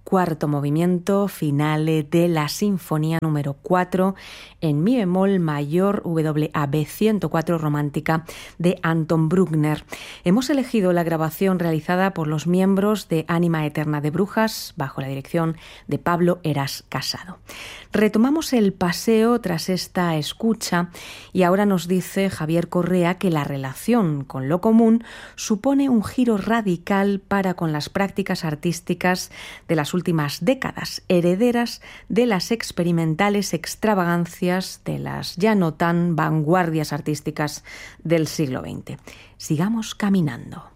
cuarto movimiento, finale de la Sinfonía número 4 en mi bemol mayor WAB 104 romántica de Anton Bruckner. Hemos elegido la grabación realizada por los miembros de Ánima Eterna de Brujas bajo la dirección de Pablo Heras Casado. Retomamos el paseo tras esta escucha y ahora nos dice Javier Correa que la relación con lo común supone un giro radical para con las prácticas artísticas de las últimas décadas, herederas de las experimentales extravagancias de las ya no tan vanguardias artísticas del siglo XX. Sigamos caminando.